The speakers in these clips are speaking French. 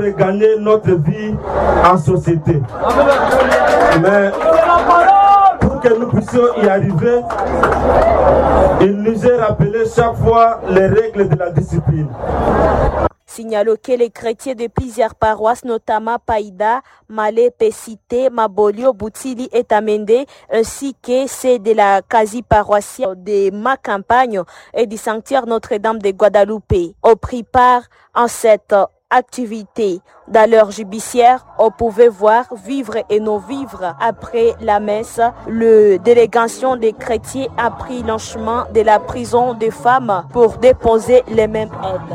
regagner notre vie en société. Mais pour que nous puissions y arriver, il nous est rappelé chaque fois les règles de la discipline. Signalons que les chrétiens de plusieurs paroisses, notamment Païda, Malé, Pesité, Mabolio, Boutili et Tamende, ainsi que ceux de la quasi-paroissienne de ma campagne et du sanctuaire Notre-Dame de Guadalupe, ont pris part en cette activité. Dans leur judiciaire, on pouvait voir vivre et non-vivre. Après la messe, la délégation des chrétiens a pris le chemin de la prison des femmes pour déposer les mêmes aides.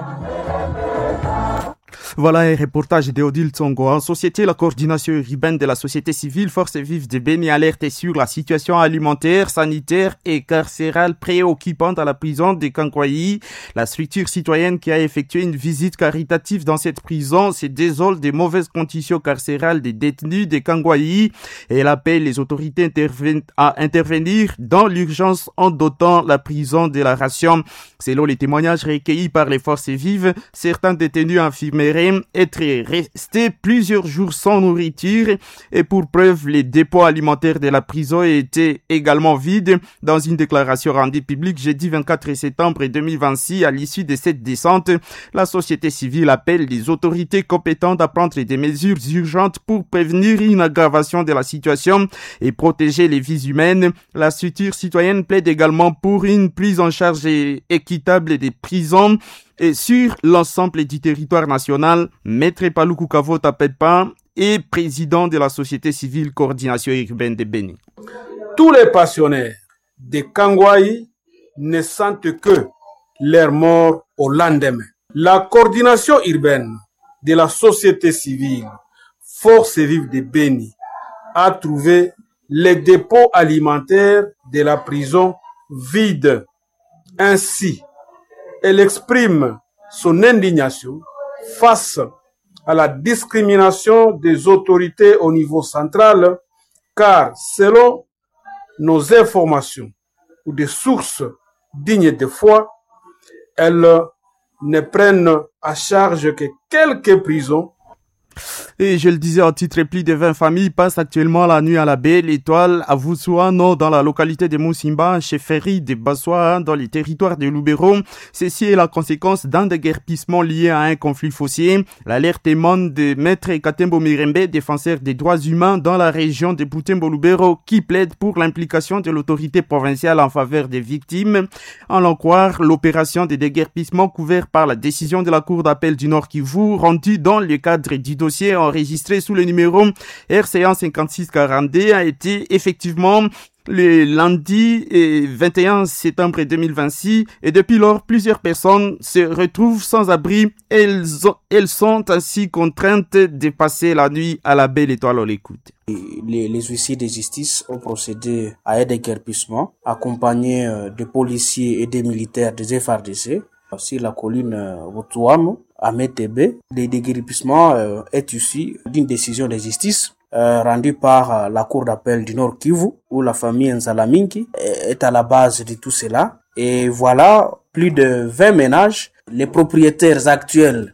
Voilà un reportage d'Odile Tsongo. En société, la coordination urbaine de la société civile Forces Vives de Béni alerte sur la situation alimentaire, sanitaire et carcérale préoccupante à la prison de Kankoayi. La structure citoyenne qui a effectué une visite caritative dans cette prison se désole des mauvaises conditions carcérales des détenus de Kankoayi et elle appelle les autorités à intervenir dans l'urgence en dotant la prison de la ration. Selon les témoignages recueillis par les Forces Vives, certains détenus affirmeraient être restés plusieurs jours sans nourriture et pour preuve, les dépôts alimentaires de la prison étaient également vides. Dans une déclaration rendue publique jeudi 24 septembre 2026 à l'issue de cette descente, la société civile appelle les autorités compétentes à prendre des mesures urgentes pour prévenir une aggravation de la situation et protéger les vies humaines. La structure citoyenne plaide également pour une prise en charge équitable des prisons et sur l'ensemble du territoire national. Maître Paluku Kavo Tapepa est président de la société civile coordination urbaine de Béni. Tous les pensionnaires de Kankoayi ne sentent que leur mort au lendemain. La coordination urbaine de la société civile Forces Vives de Béni a trouvé les dépôts alimentaires de la prison vides. Ainsi, elle exprime son indignation face à la discrimination des autorités au niveau central, car selon nos informations ou des sources dignes de foi, elles ne prennent à charge que quelques prisons. Et je le disais en titre, plus de 20 familles passent actuellement la nuit à la baie L'Étoile à Voussouano dans la localité de Moussimba, chez Ferry de Bassoa dans les territoires de Lubero. Ceci est la conséquence d'un déguerpissement lié à un conflit foncier. L'alerte émane de Maître Katembo Mirembe, défenseur des droits humains dans la région de Butembo-Lubero, qui plaide pour l'implication de l'autorité provinciale en faveur des victimes. En l'en croire, l'opération de déguerpissement couverte par la décision de la Cour d'appel du Nord Kivu, rendue dans le cadre du dossier enregistré sous le numéro RCA 5642 a été effectivement le lundi 21 septembre 2026 et depuis lors plusieurs personnes se retrouvent sans abri. Elles sont ainsi contraintes de passer la nuit à la baie L'Étoile. On l'écoute. Les huissiers de justice ont procédé à un déguerpissement accompagnés de policiers et des militaires des FARDC sur la colline Wotouamo à Metebe. Le déguerpissement est issu d'une décision de justice rendue par la Cour d'appel du Nord Kivu, où la famille Nzalaminki est à la base de tout cela. Et voilà, plus de 20 ménages, les propriétaires actuels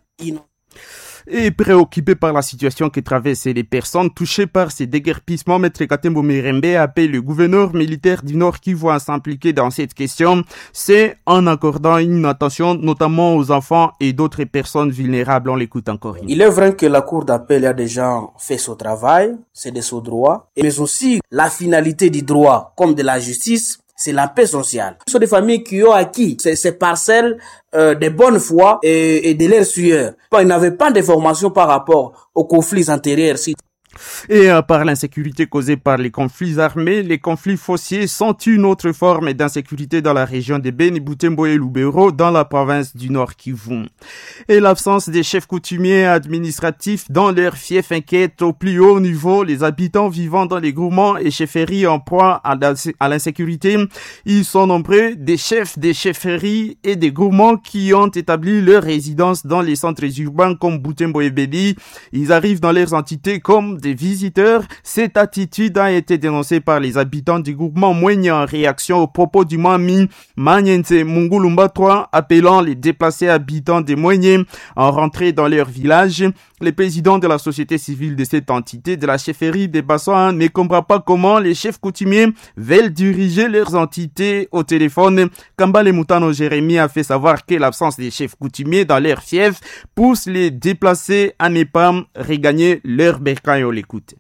Et préoccupé par la situation que traversent les personnes touchées par ces déguerpissements, Maître Katembo Mirembe appelle le gouverneur militaire du Nord Kivu à s'impliquer dans cette question. C'est en accordant une attention notamment aux enfants et d'autres personnes vulnérables. On l'écoute encore. Il est vrai que la Cour d'appel a déjà fait son travail, c'est de son droit, mais aussi la finalité du droit comme de la justice, c'est la paix sociale. Ce sont des familles qui ont acquis ces parcelles de bonne foi et de leur sueur. Ils n'avaient pas d'informations par rapport aux conflits antérieurs. Et par l'insécurité causée par les conflits armés, les conflits fonciers sont une autre forme d'insécurité dans la région de Béni, Butembo et Lubero, dans la province du Nord Kivu. Et l'absence des chefs coutumiers administratifs dans leur fief inquiète au plus haut niveau les habitants vivant dans les groupements et chefferies en proie à l'insécurité. Ils sont nombreux, des chefs des chefferies et des groupements qui ont établi leur résidence dans les centres urbains comme Butembo et Béni. Ils arrivent dans leurs entités comme des visiteurs. Cette attitude a été dénoncée par les habitants du groupement Mwenye en réaction aux propos du Mami Manyense Mungulumba 3 appelant les déplacés habitants des Mwenye en rentrer dans leur village. Le président de la société civile de cette entité de la chefferie des Bassans ne comprend pas comment les chefs coutumiers veulent diriger leurs entités au téléphone. Kambale Moutano Jérémy a fait savoir que l'absence des chefs coutumiers dans leur fief pousse les déplacés à ne pas regagner leur bercail. On l'écoute.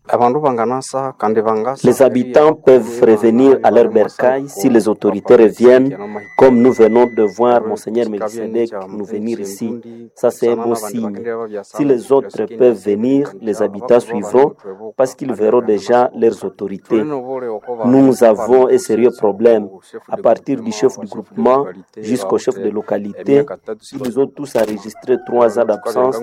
Les habitants peuvent revenir à leur bercail si les autorités reviennent, comme nous venons de voir Monseigneur Melchisedec nous venir ici. Ça, c'est un beau signe. Si les autres peuvent venir, les habitants suivront parce qu'ils verront déjà leurs autorités. Nous avons un sérieux problème. À partir du chef du groupement jusqu'au chef de localité, ils ont tous enregistré 3 ans d'absence.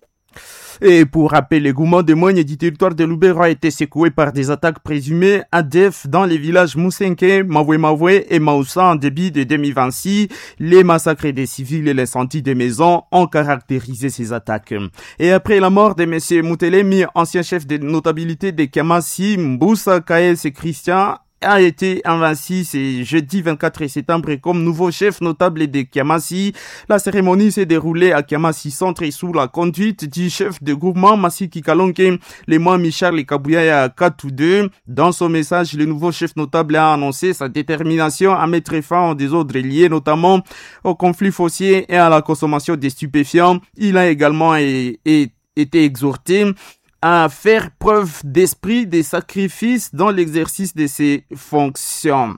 Et pour rappel, le gouvernement de Moigne du territoire de Lubero a été secoué par des attaques présumées ADF dans les villages Moussenke, Mavoué et Maoussa en début de 2026. Les massacres des civils et l'incendie des maisons ont caractérisé ces attaques. Et après la mort de M. Moutelemi, ancien chef de notabilité de Kamasi, Mboussa Kaes et Christian a été invaincu ce jeudi 24 septembre comme nouveau chef notable de Kiamasi. La cérémonie s'est déroulée à Kiamasi Centre sous la conduite du chef de groupement Masiki Kalonke, le mois Michel Kabouyaya Katoude. Dans son message, le nouveau chef notable a annoncé sa détermination à mettre fin aux désordres liés notamment au conflit foncier et à la consommation des stupéfiants. Il a également été exhorté à faire preuve d'esprit de sacrifice dans l'exercice de ses fonctions.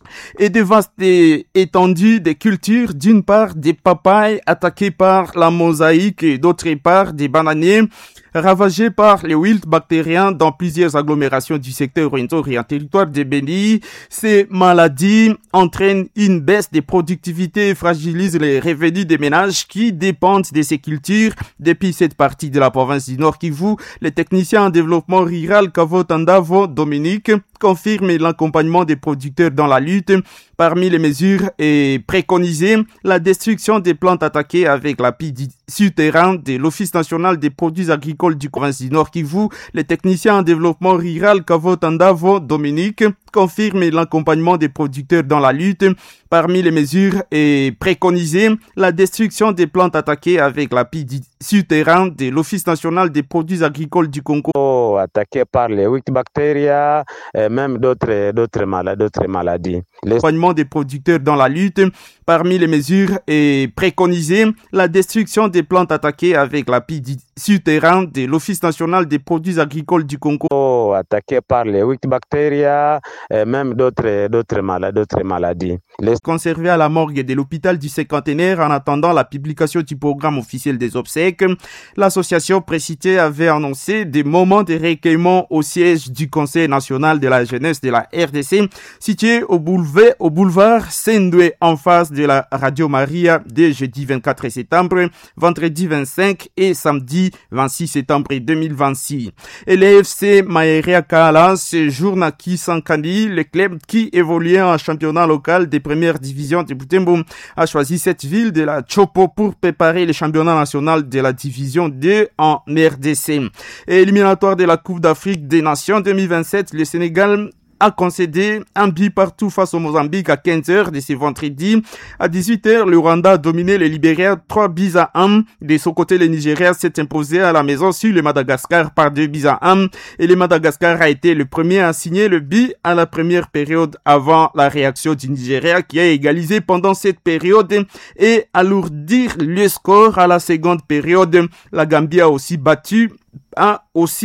Et de vastes étendues des cultures, d'une part des papayes attaquées par la mosaïque et d'autre part des bananiers ravagés par les wilt bactériens dans plusieurs agglomérations du secteur Rwenzori en territoire de Beni. Ces maladies entraînent une baisse de productivité et fragilisent les revenus des ménages qui dépendent de ces cultures. Depuis cette partie de la province du Nord Kivu, le technicien en développement rural Kavo Tandavo Dominique confirme l'accompagnement des producteurs dans la lutte. Parmi les mesures préconisées, la destruction des plantes attaquées avec l'appui souterrain de l'Office national des produits agricoles du province du Nord Kivu. Le technicien en développement rural Kavo Tandavo Dominique confirme l'accompagnement des producteurs dans la lutte. Parmi les mesures préconisées, la destruction des plantes attaquées avec l'appui souterrain de l'Office national des produits agricoles du Congo. Attaquées par les wilt bactéries, même d'autres maladies. L'accompagnement des producteurs dans la lutte. Parmi les mesures préconisées, la destruction des plantes attaquées avec l'appui souterrain de l'Office national des produits agricoles du Congo. Attaquées par les wilt bactéries, même d'autres maladies. Conservés à la morgue de l'hôpital du Cinquantenaire en attendant la publication du programme officiel des obsèques. L'association précitée avait annoncé des moments de recueillement au siège du Conseil national de la jeunesse de la RDC, situé au boulevard Sendoué en face de la Radio Maria dès jeudi 24 septembre, vendredi 25 et samedi 26 septembre 2026. Et l'FC Maeria Kala séjourne à Kisankani, le club qui évoluait en championnat local des premières divisions de Butembo a choisi cette ville de la Chopo pour préparer le championnat national de la division 2 en RDC. Et éliminatoire de la Coupe d'Afrique des Nations 2027, le Sénégal a concédé un but partout face au Mozambique à 15h de ce vendredi. À 18h, le Rwanda a dominé le Libéria 3-1. De son côté, le Nigeria s'est imposé à la maison sur le Madagascar par 2-1. Et le Madagascar a été le premier à signer le but à la première période avant la réaction du Nigeria qui a égalisé pendant cette période et alourdir le score à la seconde période. La Gambie a aussi battu par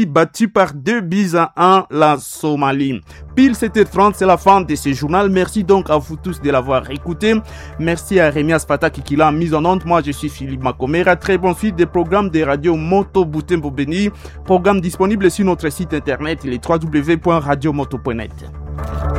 2-1 la Somalie. Pile 7h30, c'est la fin de ce journal. Merci donc à vous tous de l'avoir écouté. Merci à Rémias Pataki qui l'a mis en onde. Moi, je suis Philippe Makomera. Très bonne suite des programmes de radio Moto Butembo Beni. Programme disponible sur notre site internet, il est www.radiomoto.net.